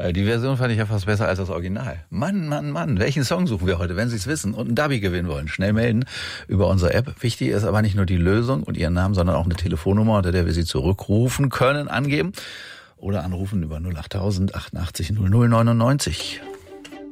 Die Version fand ich ja fast besser als das Original. Mann, welchen Song suchen wir heute? Wenn Sie es wissen und einen Dubby gewinnen wollen, schnell melden über unsere App. Wichtig ist aber nicht nur die Lösung und Ihren Namen, sondern auch eine Telefonnummer, unter der wir Sie zurückrufen können, angeben oder anrufen über 08000 88 00 99.